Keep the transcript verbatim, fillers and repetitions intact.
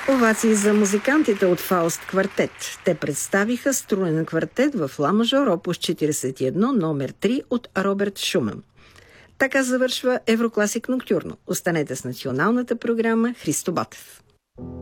Овации за музикантите от Фауст квартет. Те представиха струнен квартет в ла мажор, опус четиридесет и едно, номер три от Роберт Шуман. Така завършва Еврокласик Ноктюрно. Останете с националната програма Христо Ботев.